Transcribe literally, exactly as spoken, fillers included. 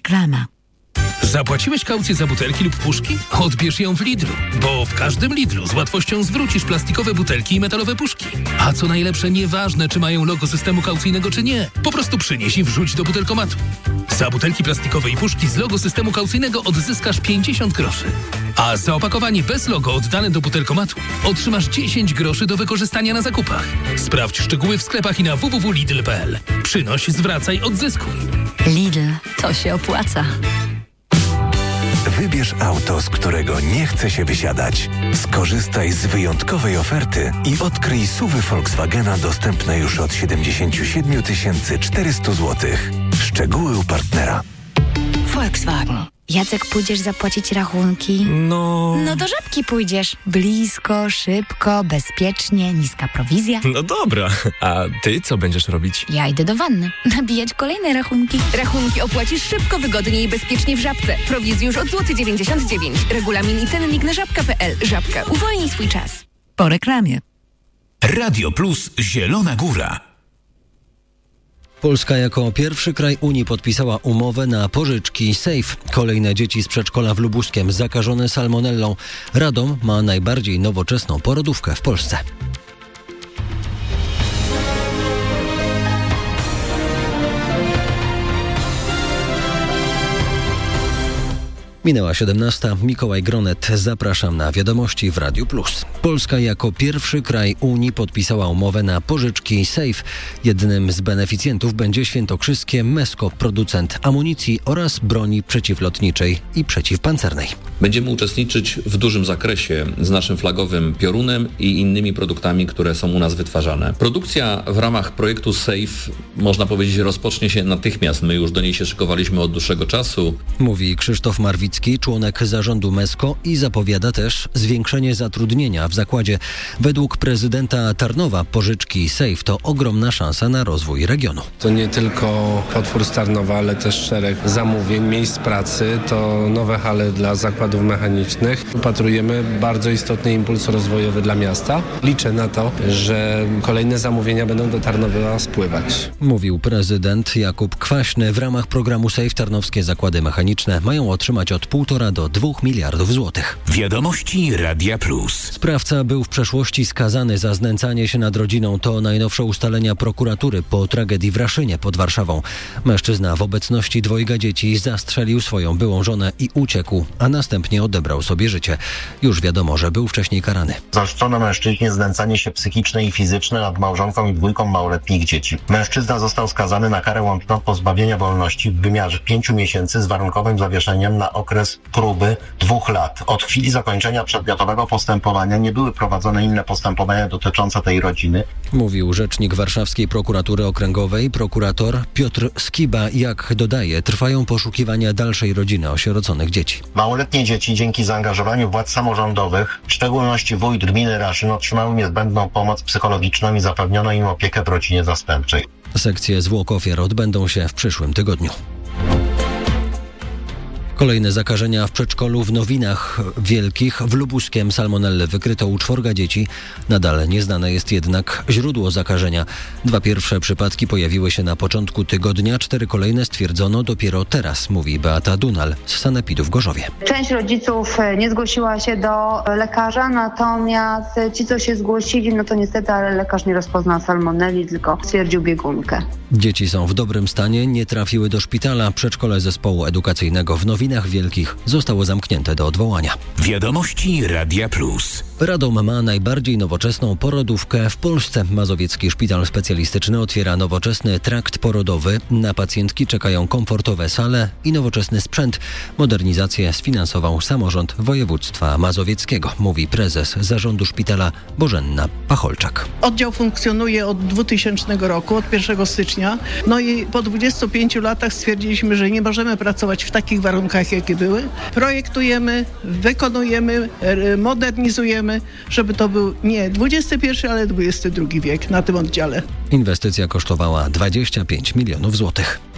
Reklama. Zapłaciłeś kaucję za butelki lub puszki? Odbierz ją w Lidlu, bo w każdym Lidlu z łatwością zwrócisz plastikowe butelki i metalowe puszki. A co najlepsze, nieważne czy mają logo systemu kaucyjnego czy nie, po prostu przynieś i wrzuć do butelkomatu. Za butelki plastikowe i puszki z logo systemu kaucyjnego odzyskasz pięćdziesiąt groszy. A za opakowanie bez logo oddane do butelkomatu otrzymasz dziesięć groszy do wykorzystania na zakupach. Sprawdź szczegóły w sklepach i na w w w kropka lidl kropka p l. Przynoś, zwracaj, odzyskuj. Lidl, to się opłaca. Wybierz auto, z którego nie chce się wysiadać. Skorzystaj z wyjątkowej oferty i odkryj S U V y Volkswagena dostępne już od siedemdziesiąt siedem tysięcy czterysta złotych. Szczegóły u partnera. Volkswagen. Jacek, pójdziesz zapłacić rachunki? No... No do Żabki pójdziesz. Blisko, szybko, bezpiecznie, niska prowizja. No dobra, a ty co będziesz robić? Ja idę do wanny. Nabijać kolejne rachunki. Rachunki opłacisz szybko, wygodnie i bezpiecznie w Żabce. Prowizji już od złoty dziewięćdziesiąt dziewięć. Regulamin i cennik na żabka kropka p l. Żabka. Uwolnij swój czas. Po reklamie. Radio Plus Zielona Góra. Polska jako pierwszy kraj Unii podpisała umowę na pożyczki Safe. Kolejne dzieci z przedszkola w Lubuskiem zakażone salmonellą. Radom ma najbardziej nowoczesną porodówkę w Polsce. Minęła siedemnasta. Mikołaj Gronet. Zapraszam na wiadomości w Radiu Plus. Polska jako pierwszy kraj Unii podpisała umowę na pożyczki Safe. Jednym z beneficjentów będzie świętokrzyskie Mesko, producent amunicji oraz broni przeciwlotniczej i przeciwpancernej. Będziemy uczestniczyć w dużym zakresie z naszym flagowym piorunem i innymi produktami, które są u nas wytwarzane. Produkcja w ramach projektu Safe, można powiedzieć, rozpocznie się natychmiast. My już do niej się szykowaliśmy od dłuższego czasu. Mówi Krzysztof Marwicki, członek zarządu Mesko, i zapowiada też zwiększenie zatrudnienia w zakładzie. Według prezydenta Tarnowa pożyczki Safe to ogromna szansa na rozwój regionu. To nie tylko potwór z Tarnowa, ale też szereg zamówień, miejsc pracy, to nowe hale dla zakładów mechanicznych. Wypatrujemy bardzo istotny impuls rozwojowy dla miasta. Liczę na to, że kolejne zamówienia będą do Tarnowa spływać. Mówił prezydent Jakub Kwaśny. W ramach programu Safe tarnowskie zakłady mechaniczne mają otrzymać od półtora do dwóch miliardów złotych. Wiadomości Radia Plus. Sprawca był w przeszłości skazany za znęcanie się nad rodziną. To najnowsze ustalenia prokuratury po tragedii w Raszynie pod Warszawą. Mężczyzna w obecności dwojga dzieci zastrzelił swoją byłą żonę i uciekł, a następnie odebrał sobie życie. Już wiadomo, że był wcześniej karany. Zarzucono mężczyźnie znęcanie się psychiczne i fizyczne nad małżonką i dwójką małoletnich dzieci. Mężczyzna został skazany na karę łączną pozbawienia wolności w wymiarze pięciu miesięcy z warunkowym zawieszeniem na okres próby dwóch lat. Od chwili zakończenia przedmiotowego postępowania nie były prowadzone inne postępowania dotyczące tej rodziny. Mówił rzecznik warszawskiej prokuratury okręgowej, prokurator Piotr Skiba. Jak dodaje, trwają poszukiwania dalszej rodziny osieroconych dzieci. Małoletnie dzieci dzięki zaangażowaniu władz samorządowych, w szczególności wójt gminy Raszyn, otrzymały niezbędną pomoc psychologiczną i zapewniono im opiekę w rodzinie zastępczej. Sekcje zwłok ofiar odbędą się w przyszłym tygodniu. Kolejne zakażenia w przedszkolu w Nowinach Wielkich. W Lubuskiem salmonellę wykryto u czworga dzieci. Nadal nieznane jest jednak źródło zakażenia. Dwa pierwsze przypadki pojawiły się na początku tygodnia, cztery kolejne stwierdzono dopiero teraz, mówi Beata Dunal z Sanepidu w Gorzowie. Część rodziców nie zgłosiła się do lekarza, natomiast ci, co się zgłosili, no to niestety, ale lekarz nie rozpoznał salmonelli, tylko stwierdził biegunkę. Dzieci są w dobrym stanie, nie trafiły do szpitala. Przedszkole zespołu edukacyjnego w Nowinach Wielkich zostało zamknięte do odwołania. Wiadomości Radia Plus. Radom ma najbardziej nowoczesną porodówkę w Polsce. Mazowiecki Szpital Specjalistyczny otwiera nowoczesny trakt porodowy. Na pacjentki czekają komfortowe sale i nowoczesny sprzęt. Modernizację sfinansował samorząd województwa mazowieckiego, mówi prezes zarządu szpitala Bożenna Pacholczak. Oddział funkcjonuje od dwutysięcznego roku, od pierwszego stycznia. No i po dwudziestu pięciu latach stwierdziliśmy, że nie możemy pracować w takich warunkach, jakie były. Projektujemy, wykonujemy, modernizujemy, żeby to był nie dwudziesty pierwszy, ale dwudziesty drugi wiek na tym oddziale. Inwestycja kosztowała dwadzieścia pięć milionów złotych.